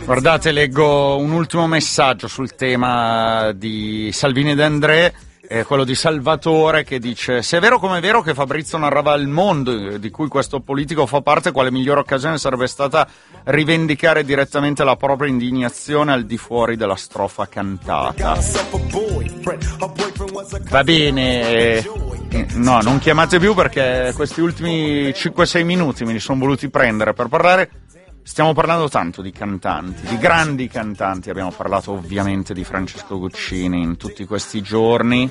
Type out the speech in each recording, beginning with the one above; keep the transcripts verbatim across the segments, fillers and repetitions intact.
Guardate, leggo un ultimo messaggio sul tema di Salvini ed André, eh, quello di Salvatore, che dice: se è vero come è vero che Fabrizio narrava il mondo di cui questo politico fa parte, quale migliore occasione sarebbe stata rivendicare direttamente la propria indignazione al di fuori della strofa cantata. Va bene, eh, no, non chiamate più, perché questi ultimi cinque sei minuti me li sono voluti prendere per parlare. Stiamo parlando tanto di cantanti, di grandi cantanti, abbiamo parlato ovviamente di Francesco Guccini in tutti questi giorni.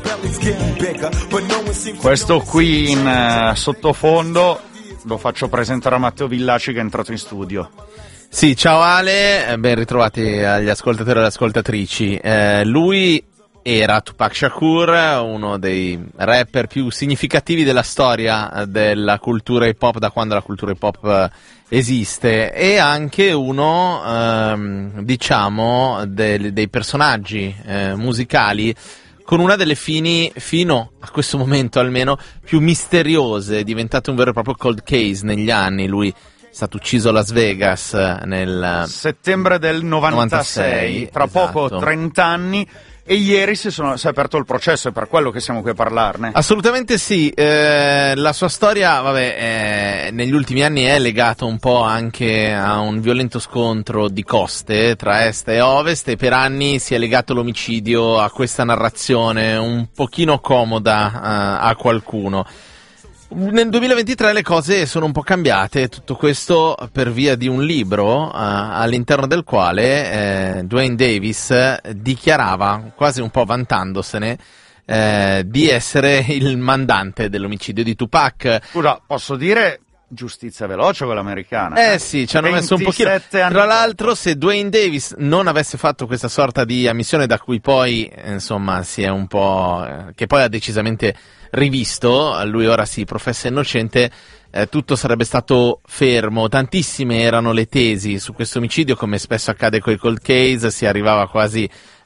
Questo qui in uh, sottofondo lo faccio presentare a Matteo Villaci, che è entrato in studio. Sì, ciao Ale, ben ritrovati agli ascoltatori e alle ascoltatrici. Eh, lui era Tupac Shakur, uno dei rapper più significativi della storia della cultura hip hop, da quando la cultura hip hop esiste, e anche uno, ehm, diciamo, dei, dei personaggi eh, musicali con una delle fini, fino a questo momento almeno, più misteriose. È diventato un vero e proprio cold case negli anni. Lui è stato ucciso a Las Vegas nel settembre del novantasei, tra esatto. poco trenta anni. E ieri si, sono, si è aperto il processo, è per quello che siamo qui a parlarne. Assolutamente sì, eh, la sua storia, vabbè, eh, negli ultimi anni è legata un po' anche a un violento scontro di coste tra est e ovest, e per anni si è legato l'omicidio a questa narrazione un pochino comoda eh, a qualcuno. Nel duemilaventitré le cose sono un po' cambiate, tutto questo per via di un libro uh, all'interno del quale eh, Duane Davis dichiarava, quasi un po' vantandosene, eh, di essere il mandante dell'omicidio di Tupac. Scusa, posso dire giustizia veloce quell'americana? Eh sì, ci hanno messo un pochino. Tra l'altro, se Duane Davis non avesse fatto questa sorta di ammissione, da cui poi, insomma, si è un po'... Eh, che poi ha decisamente rivisto, lui ora si professa innocente, eh, tutto sarebbe stato fermo. Tantissime erano le tesi su questo omicidio, come spesso accade con i cold case, si arrivava quasi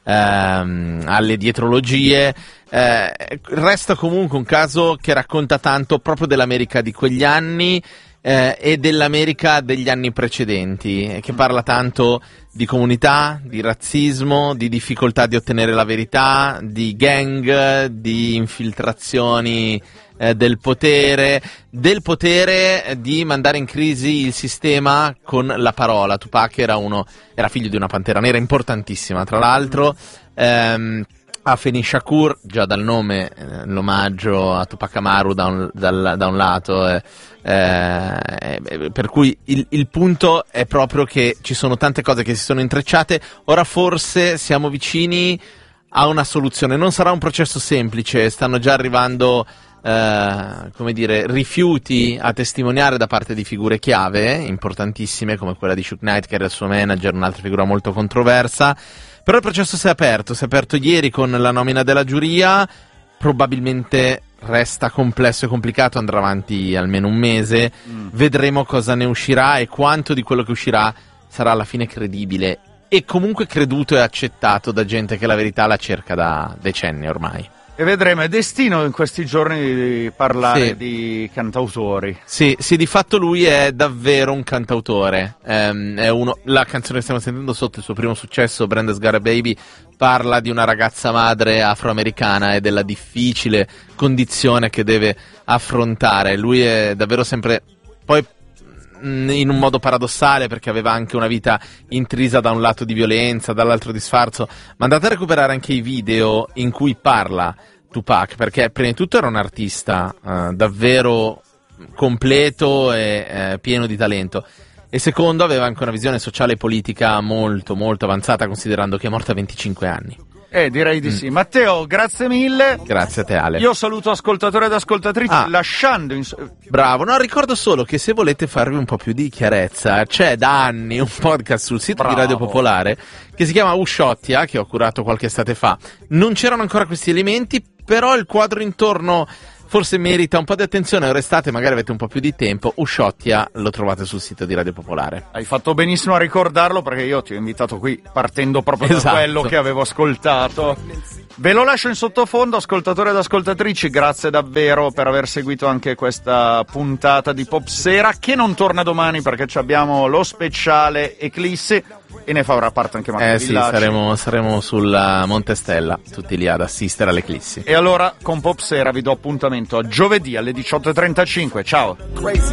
ehm, alle dietrologie. Eh, resta comunque un caso che racconta tanto proprio dell'America di quegli anni eh, e dell'America degli anni precedenti, che parla tanto di comunità, di razzismo, di difficoltà di ottenere la verità, di gang, di infiltrazioni eh, del potere, del potere di mandare in crisi il sistema con la parola. Tupac era uno, era figlio di una pantera nera importantissima, tra l'altro. Ehm, Afeni Shakur, già dal nome, eh, l'omaggio a Tupac Amaru da un, dal, da un lato, eh, eh, per cui il, il punto è proprio che ci sono tante cose che si sono intrecciate. Ora forse siamo vicini a una soluzione. Non sarà un processo semplice, stanno già arrivando eh, come dire, rifiuti a testimoniare da parte di figure chiave importantissime, come quella di Suge Knight, che era il suo manager, un'altra figura molto controversa. Però il processo si è aperto, si è aperto ieri con la nomina della giuria, probabilmente resta complesso e complicato, andrà avanti almeno un mese, mm. vedremo cosa ne uscirà e quanto di quello che uscirà sarà alla fine credibile e comunque creduto e accettato da gente che la verità la cerca da decenni ormai. E vedremo, è destino in questi giorni di parlare sì. di cantautori. Sì, sì, di fatto lui è davvero un cantautore. Ehm, è uno, la canzone che stiamo sentendo sotto il suo primo successo, Brenda's Got a Baby, parla di una ragazza madre afroamericana e della difficile condizione che deve affrontare. Lui è davvero sempre... Poi in un modo paradossale, perché aveva anche una vita intrisa da un lato di violenza, dall'altro di sfarzo, ma andate a recuperare anche i video in cui parla Tupac, perché prima di tutto era un artista eh, davvero completo e eh, pieno di talento, e secondo aveva anche una visione sociale e politica molto molto avanzata, considerando che è morto a venticinque anni. Eh, direi di mm. sì. Matteo, grazie mille. Grazie a te, Ale. Io saluto ascoltatori ed ascoltatrici, ah. lasciando... In... Bravo, no, ricordo solo che se volete farvi un po' più di chiarezza, c'è da anni un podcast sul sito Bravo. di Radio Popolare che si chiama Usciottia, che ho curato qualche estate fa. Non c'erano ancora questi elementi, però il quadro intorno forse merita un po' di attenzione. Ora estate, magari avete un po' più di tempo. Usciottia lo trovate sul sito di Radio Popolare. Hai fatto benissimo a ricordarlo, perché io ti ho invitato qui partendo proprio esatto. da quello che avevo ascoltato. Ve lo lascio in sottofondo, ascoltatori ed ascoltatrici, grazie davvero per aver seguito anche questa puntata di Popsera, che non torna domani perché abbiamo lo speciale Eclissi. e ne farà parte anche Marco Eh sì, Villacci. saremo, saremo sulla Montestella, tutti lì ad assistere all'eclissi. E allora con Popsera vi do appuntamento a giovedì alle diciotto e trentacinque. Ciao!